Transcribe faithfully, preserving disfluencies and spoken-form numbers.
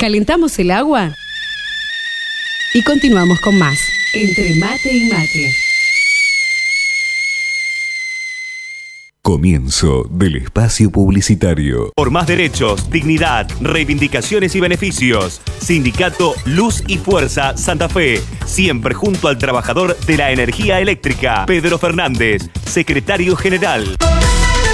calentamos el agua y continuamos con más. Entre mate y mate. Comienzo del espacio publicitario. Por más derechos, dignidad, reivindicaciones y beneficios. Sindicato Luz y Fuerza Santa Fe. Siempre junto al trabajador de la energía eléctrica. Pedro Fernández, secretario general.